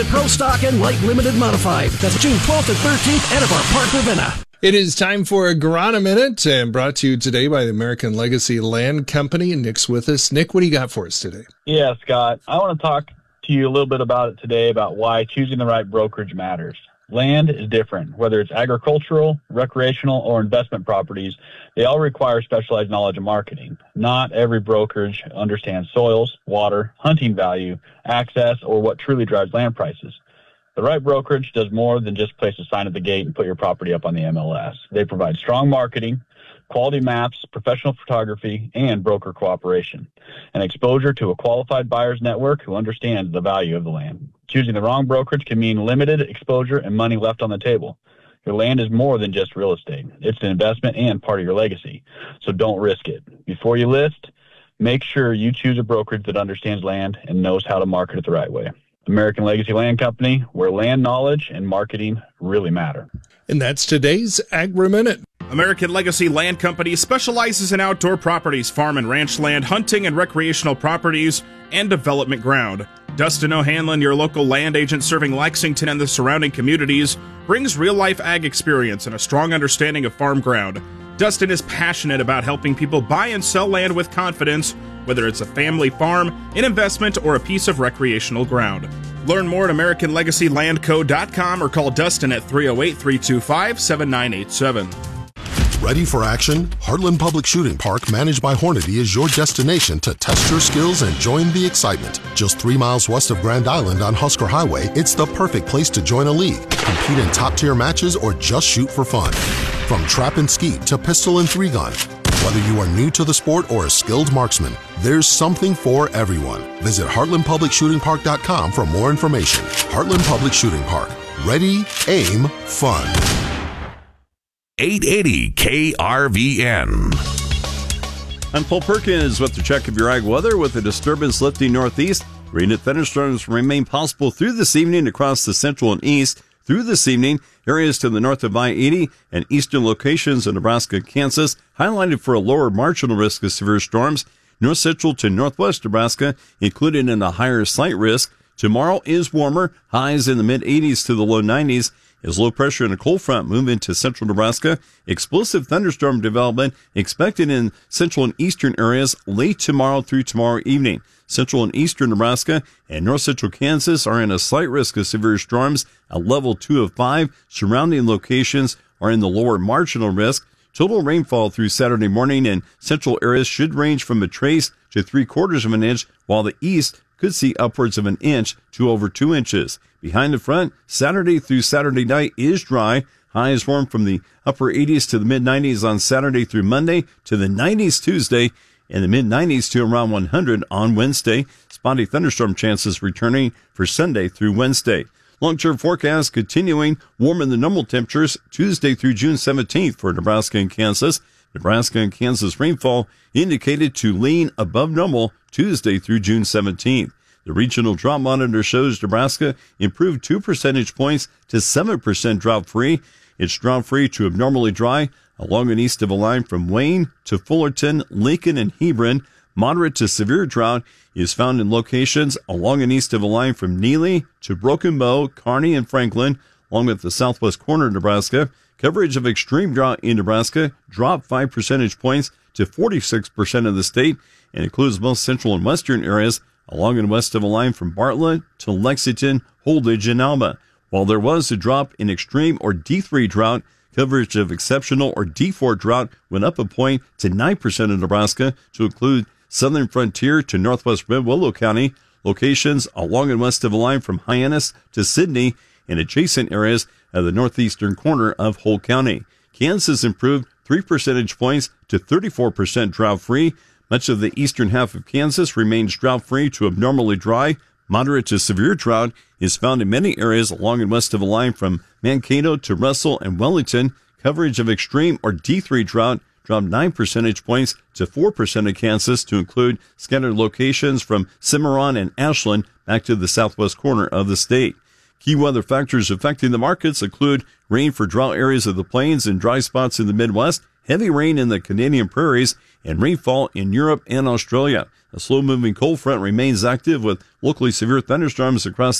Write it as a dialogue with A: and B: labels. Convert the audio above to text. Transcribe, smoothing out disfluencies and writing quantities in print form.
A: Pro Stock and Light Limited Modified. That's June 12th and 13th at our Park Ravenna.
B: It is time for a Garana Minute, and brought to you today by the American Legacy Land Company. Nick's with us. Nick, what do you got for us today?
C: Yeah, Scott. I want to talk to you a little bit about it today, about why choosing the right brokerage matters. Land is different. Whether it's agricultural, recreational, or investment properties, they all require specialized knowledge of marketing. Not every brokerage understands soils, water, hunting value, access, or what truly drives land prices. The right brokerage does more than just place a sign at the gate and put your property up on the MLS. They provide strong marketing, quality maps, professional photography, and broker cooperation, and exposure to a qualified buyer's network who understands the value of the land. Choosing the wrong brokerage can mean limited exposure and money left on the table. Your land is more than just real estate. It's an investment and part of your legacy, so don't risk it. Before you list, make sure you choose a brokerage that understands land and knows how to market it the right way. American Legacy Land Company, where land knowledge and marketing really matter.
B: And that's today's Agri-Minute.
D: American Legacy Land Company specializes in outdoor properties, farm and ranch land, hunting and recreational properties, and development ground. Dustin O'Hanlon, your local land agent serving Lexington and the surrounding communities, brings real-life ag experience and a strong understanding of farm ground. Dustin is passionate about helping people buy and sell land with confidence, whether it's a family farm, an investment, or a piece of recreational ground. Learn more at AmericanLegacyLandCo.com or call Dustin at 308-325-7987.
E: Ready for action? Heartland Public Shooting Park, managed by Hornady, is your destination to test your skills and join the excitement. Just 3 miles west of Grand Island on Husker Highway, it's the perfect place to join a league, compete in top-tier matches, or just shoot for fun. From trap and skeet to pistol and 3-gun, whether you are new to the sport or a skilled marksman, there's something for everyone. Visit HeartlandPublicShootingPark.com for more information. Heartland Public Shooting Park. Ready, aim, fun.
F: 880 KRVN.
G: I'm Paul Perkins with the check of your ag weather. With a disturbance lifting northeast, rain and thunderstorms remain possible through this evening across the central and east. Through this evening, areas to the north of I-80 and eastern locations in Nebraska and Kansas highlighted for a lower marginal risk of severe storms. North central to northwest Nebraska included in a higher slight risk. Tomorrow is warmer, highs in the mid-80s to the low 90s. As low pressure and a cold front move into central Nebraska, explosive thunderstorm development expected in central and eastern areas late tomorrow through tomorrow evening. Central and eastern Nebraska and north central Kansas are in a slight risk of severe storms at level 2 of 5. Surrounding locations are in the lower marginal risk. Total rainfall through Saturday morning in central areas should range from a trace to 3/4 of an inch, while the east could see upwards of an inch to over 2 inches. Behind the front, Saturday through Saturday night is dry. Highs warm from the upper 80s to the mid-90s on Saturday through Monday, to the 90s Tuesday, and the mid-90s to around 100 on Wednesday. Spotty thunderstorm chances returning for Sunday through Wednesday. Long-term forecast continuing warmer than normal temperatures Tuesday through June 17th for Nebraska and Kansas. Nebraska and Kansas rainfall indicated to lean above normal Tuesday through June 17th. The regional drought monitor shows Nebraska improved 2 percentage points to 7% drought-free. It's drought-free to abnormally dry along and east of a line from Wayne to Fullerton, Lincoln, and Hebron. Moderate to severe drought is found in locations along and east of a line from Neely to Broken Bow, Kearney, and Franklin, along with the southwest corner of Nebraska. Coverage of extreme drought in Nebraska dropped 5 percentage points to 46% of the state and includes most central and western areas along and west of a line from Bartlett to Lexington, Holdridge, and Alma. While there was a drop in extreme or D3 drought, coverage of exceptional or D4 drought went up a point to 9% of Nebraska to include southern frontier to northwest Red Willow County, locations along and west of a line from Hyannis to Sidney, and adjacent areas of the northeastern corner of Holt County. Kansas improved 3 percentage points to 34% drought-free. Much of the eastern half of Kansas remains drought-free to abnormally dry. Moderate to severe drought is found in many areas along and west of a line from Mankato to Russell and Wellington. Coverage of extreme or D3 drought dropped 9 percentage points to 4% of Kansas to include scattered locations from Cimarron and Ashland back to the southwest corner of the state. Key weather factors affecting the markets include rain for drought areas of the plains and dry spots in the Midwest, heavy rain in the Canadian prairies, and rainfall in Europe and Australia. A slow-moving cold front remains active with locally severe thunderstorms across